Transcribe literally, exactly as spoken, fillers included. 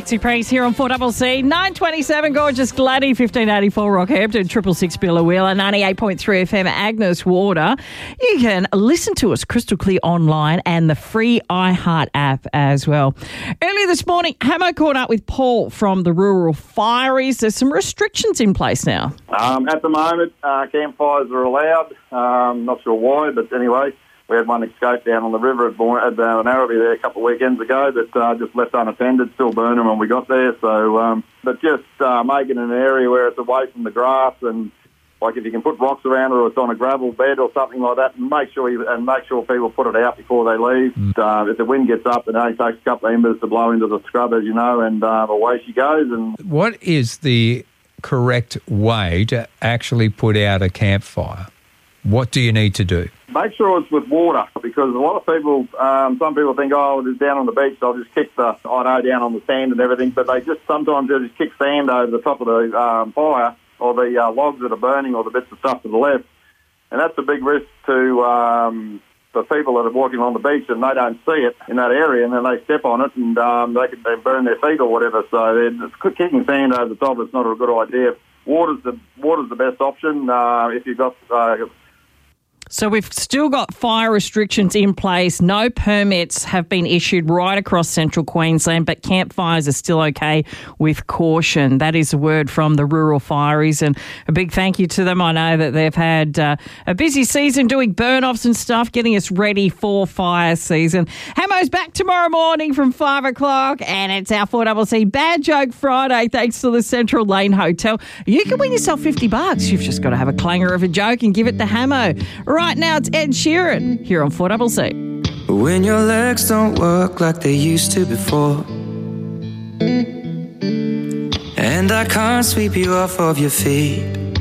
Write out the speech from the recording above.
Patsy Priest here on four C C. nine twenty-seven, gorgeous Gladdy, fifteen eighty-four Rockhampton, triple six Billawheeler, ninety-eight point three F M Agnes Water. You can listen to us crystal clear online and the free iHeart app as well. Earlier this morning, Hamo caught up with Paul from the Rural Fireys. There's some restrictions in place now. Um, at the moment, uh, campfires are allowed. Um, not sure why, but anyway. We had one escape down on the river at, Bourne, at uh, Narrabee there a couple of weekends ago that uh, just left unattended, still burning when we got there. So, um, but just uh, making an area where it's away from the grass, and like if you can put rocks around it or it's on a gravel bed or something like that, and make sure you, and make sure people put it out before they leave. Mm. Uh, if the wind gets up, it only takes a couple of embers to blow into the scrub, as you know, and uh, away she goes. And what is the correct way to actually put out a campfire? What do you need to do? Make sure it's with water, because a lot of people, um, some people think, oh, it's down on the beach, so I'll just kick the, I know, down on the sand and everything, but they just sometimes they just kick sand over the top of the um, fire or the uh, logs that are burning or the bits of stuff to the left. And that's a big risk to um, the people that are walking on the beach, and they don't see it in that area, and then they step on it and um, they could they burn their feet or whatever. So they're kicking sand over the top is not a good idea. Water's the, water's the best option uh, if you've got... Uh, So we've still got fire restrictions in place. No permits have been issued right across central Queensland, but campfires are still okay with caution. That is a word from the Rural Fireys, and a big thank you to them. I know that they've had uh, a busy season doing burn-offs and stuff, getting us ready for fire season. Hamo's back tomorrow morning from five o'clock, and it's our four C C Bad Joke Friday thanks to the Central Lane Hotel. You can win yourself fifty bucks. You've just got to have a clanger of a joke and give it to Hamo. Right now, it's Ed Sheeran here on four C C. When your legs don't work like they used to before, and I can't sweep you off of your feet,